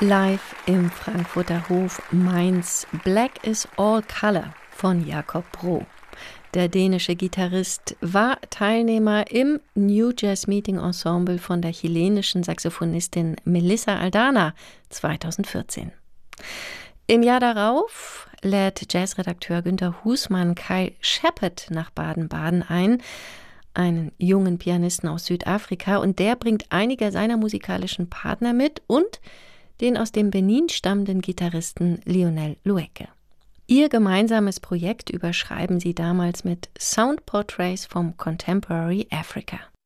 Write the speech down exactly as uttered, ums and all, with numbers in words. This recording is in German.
Live im Frankfurter Hof Mainz. Black is all color von Jakob Bro. Der dänische Gitarrist war Teilnehmer im New Jazz Meeting Ensemble von der chilenischen Saxophonistin Melissa Aldana zweitausendvierzehn. Im Jahr darauf lädt Jazzredakteur Günter Husmann Kai Shepherd nach Baden-Baden ein, einen jungen Pianisten aus Südafrika, und der bringt einige seiner musikalischen Partner mit und den aus dem Benin stammenden Gitarristen Lionel Lueke. Ihr gemeinsames Projekt überschreiben sie damals mit Sound Portraits from Contemporary Africa.